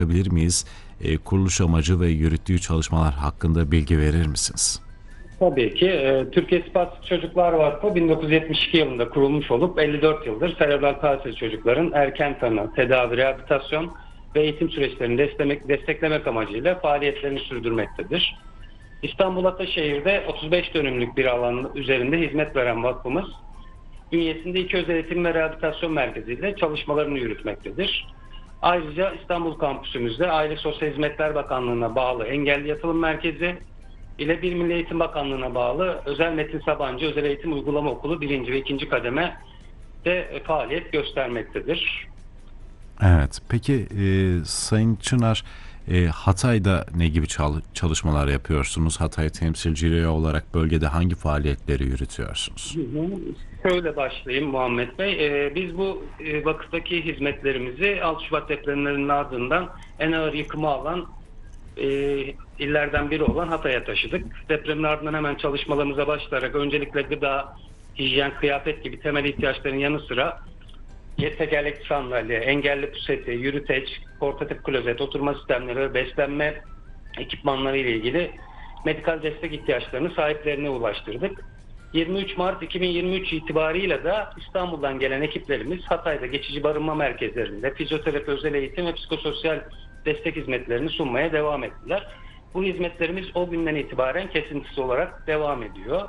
Bilir miyiz? Kuruluş amacı ve yürüttüğü çalışmalar hakkında bilgi verir misiniz? Tabii ki. Türkiye Spastik Çocuklar Vakfı 1972 yılında kurulmuş olup 54 yıldır serebral palsi çocukların erken tanı, tedavi, rehabilitasyon ve eğitim süreçlerini desteklemek amacıyla faaliyetlerini sürdürmektedir. İstanbul Ataşehir'de 35 dönümlük bir alan üzerinde hizmet veren vakfımız, bünyesinde iki özel eğitim ve rehabilitasyon merkeziyle çalışmalarını yürütmektedir. Ayrıca İstanbul kampüsümüzde Aile Sosyal Hizmetler Bakanlığı'na bağlı Engelli Yatılım Merkezi ile Bir Milli Eğitim Bakanlığı'na bağlı Özel Metin Sabancı Özel Eğitim Uygulama Okulu 1. ve 2. kademe de faaliyet göstermektedir. Evet. Peki Sayın Çınar, Hatay'da ne gibi çalışmalar yapıyorsunuz? Hatay temsilciliği olarak bölgede hangi faaliyetleri yürütüyorsunuz? Şöyle başlayayım Muhammed Bey. Biz bu vakıftaki hizmetlerimizi 6 Şubat depremlerinin ardından en ağır yıkımı alan illerden biri olan Hatay'a taşıdık. Depremin ardından hemen çalışmalarımıza başlayarak öncelikle gıda, hijyen, kıyafet gibi temel ihtiyaçların yanı sıra tekerlekli sandalye, engelli puseti, yürüteç, portatif klozet, oturma sistemleri ve beslenme ekipmanları ile ilgili medikal destek ihtiyaçlarını sahiplerine ulaştırdık. 23 Mart 2023 itibarıyla da İstanbul'dan gelen ekiplerimiz Hatay'da geçici barınma merkezlerinde fizyoterapi, özel eğitim ve psikososyal destek hizmetlerini sunmaya devam ettiler. Bu hizmetlerimiz o günden itibaren kesintisiz olarak devam ediyor.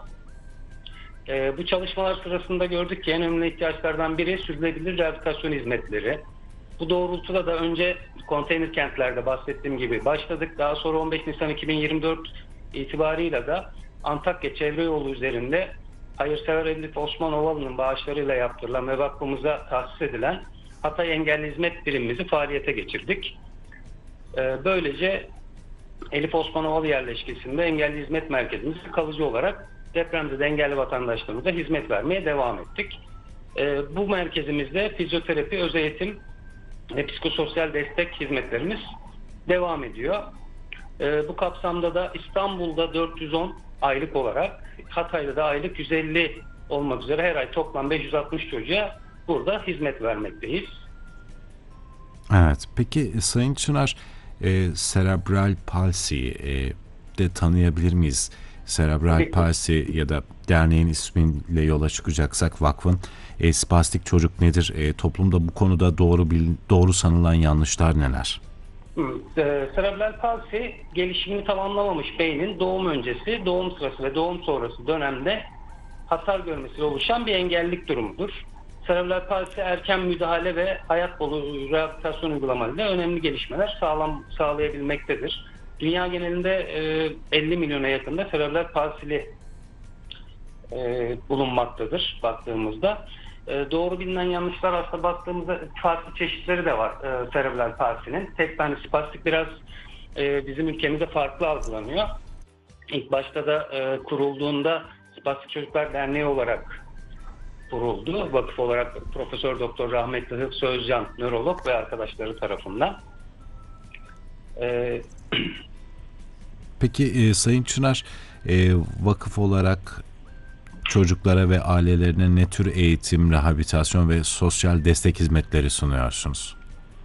Bu çalışmalar sırasında gördük ki en önemli ihtiyaçlardan biri sürdürülebilir rehabilitasyon hizmetleri. Bu doğrultuda da önce konteyner kentlerde bahsettiğim gibi başladık. Daha sonra 15 Nisan 2024 itibarıyla da Antakya Çevre Yolu üzerinde Hayırsever Elif Osman Ovalı'nın bağışlarıyla yaptırılan ve vakfımıza tahsis edilen Hatay Engelli Hizmet Birimimizi faaliyete geçirdik. Böylece Elif Osman Ovalı yerleşkesinde Engelli Hizmet Merkezimiz kalıcı olarak depremzede engelli vatandaşlarımıza hizmet vermeye devam ettik. Bu merkezimizde fizyoterapi, özel eğitim ve psikososyal destek hizmetlerimiz devam ediyor. Bu kapsamda da İstanbul'da 410 aylık olarak, Hatay'da da aylık 150 olmak üzere her ay toplam 560 çocuğa burada hizmet vermekteyiz. Evet. Peki Sayın Çınar, serebral palsi de tanıyabilir miyiz? Serebral palsi ya da derneğin ismiyle yola çıkacaksak vakfın spastik çocuk nedir? Toplumda bu konuda doğru sanılan yanlışlar neler? Serebral palsi gelişimini tamamlamamış beynin doğum öncesi, doğum sırası ve doğum sonrası dönemde hasar görmesiyle oluşan bir engellilik durumudur. Serebral palsi erken müdahale ve hayat boyu rehabilitasyon uygulamalarıyla önemli gelişmeler sağlayabilmektedir. Dünya genelinde 50 milyona yakında serebral palsili bulunmaktadır baktığımızda. Doğru bilinen yanlışlar aslında baktığımızda farklı çeşitleri de var serebral palsinin. Tek tane spastik biraz bizim ülkemizde farklı algılanıyor. İlk başta da kurulduğunda Spastik Çocuklar Derneği olarak kuruldu. Vakıf olarak Profesör Doktor rahmetli Hıfzı Özcan nörolog ve arkadaşları tarafından. Peki Sayın Çınar, vakıf olarak çocuklara ve ailelerine ne tür eğitim, rehabilitasyon ve sosyal destek hizmetleri sunuyorsunuz?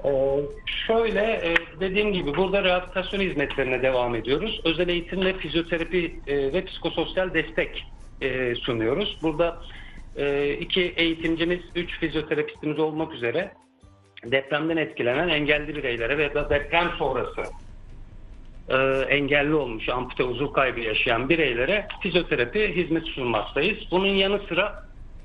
Dediğim gibi burada rehabilitasyon hizmetlerine devam ediyoruz. Özel eğitim ve fizyoterapi ve psikososyal destek sunuyoruz. Burada 2 eğitimcimiz, 3 fizyoterapistimiz olmak üzere depremden etkilenen engelli bireylere ve deprem sonrası engelli olmuş, ampute uzuv kaybı yaşayan bireylere fizyoterapi hizmeti sunmaktayız. Bunun yanı sıra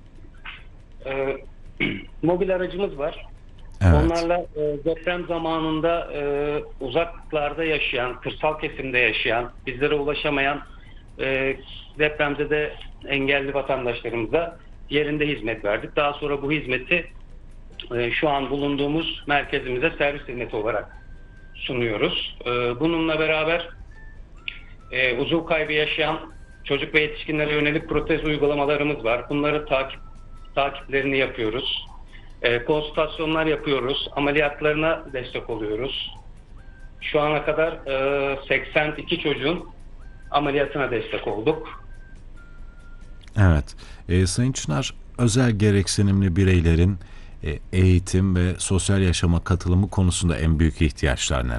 mobil aracımız var. Evet. Onlarla deprem zamanında uzaklarda yaşayan, kırsal kesimde yaşayan, bizlere ulaşamayan depremzede engelli vatandaşlarımıza yerinde hizmet verdik. Daha sonra bu hizmeti şu an bulunduğumuz merkezimize servis hizmeti olarak sunuyoruz. Bununla beraber uzuv kaybı yaşayan çocuk ve yetişkinlere yönelik protez uygulamalarımız var. Bunları takiplerini yapıyoruz. Konsültasyonlar yapıyoruz. Ameliyatlarına destek oluyoruz. Şu ana kadar 82 çocuğun ameliyatına destek olduk. Evet. Sayın Çınar, özel gereksinimli bireylerin eğitim ve sosyal yaşama katılımı konusunda en büyük ihtiyaçlar neler?